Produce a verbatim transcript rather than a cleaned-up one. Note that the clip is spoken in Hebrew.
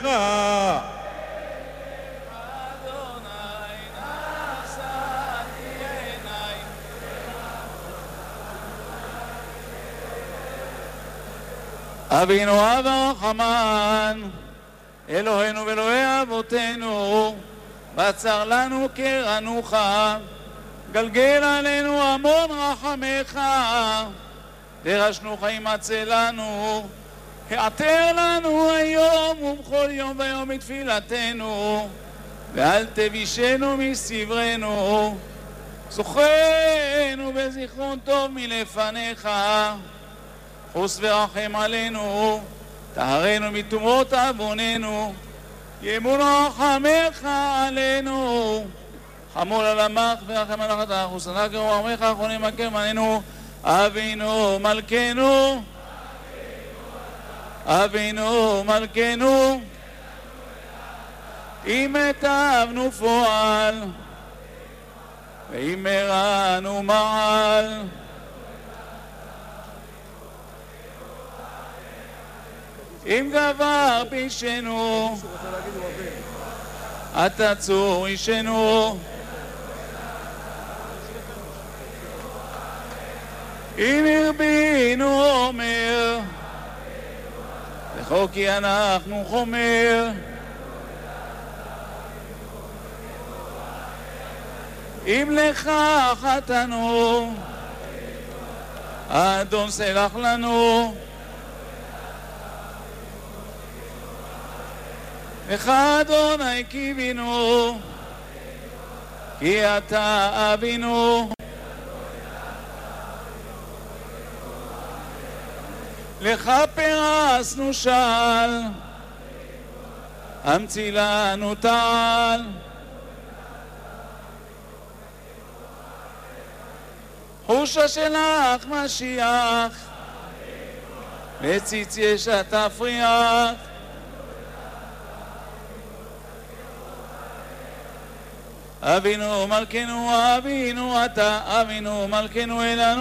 אבינו אב הרחמן, אלוהינו ואלוהי אבותינו, בצר לנו קרנוך, גלגל עלינו המון רחמך, דרשנוך ימצא לנו, העתר לנו היום ובכל יום ויום בתפילתנו, ואל תבישנו מסברנו, זוכרנו בזיכרון טוב מלפניך, חוס ורחם עלינו, טהרנו מטומאות עווננו, ימון רחמך עלינו, חמול על עמך ורחם על אחת חוסנה גרוע עמך אחרונים מכם עלינו, אבינו מלכנו, אבינו מלכנו, אם היטבנו פועל ואם הרענו מעל, אם גבר פישנו אתה צור אישנו, אם הרבינו אומר לכו כי אנחנו חומר, אם לך חטאנו אדון סלח לנו, לך אדוני קיווינו כי אתה אבינו, לך פרסנו של המציא לנו תעל, חושה שלך משיח בציץ יש התפריח, אבינו מלכנו אבינו אתה, אבינו מלכנו אלינו